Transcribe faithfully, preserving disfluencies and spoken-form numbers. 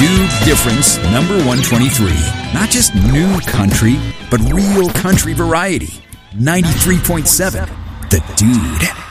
Dude Difference number one twenty-three. Not just new country, but real country variety. ninety-three point seven The Dude.